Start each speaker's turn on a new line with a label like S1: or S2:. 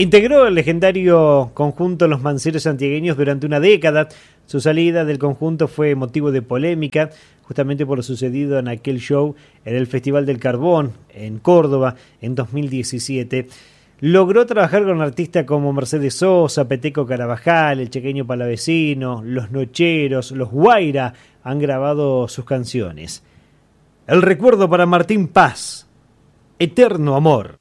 S1: Integró el legendario conjunto Los Manceros Santiagueños durante una década. Su salida del conjunto fue motivo de polémica, justamente por lo sucedido en aquel show en el Festival del Carbón, en Córdoba, en 2017. Logró trabajar con artistas como Mercedes Sosa, Peteco Carabajal, El Chequeño Palavecino, Los Nocheros, Los Guaira han grabado sus canciones. El recuerdo para Martín Paz, Eterno Amor.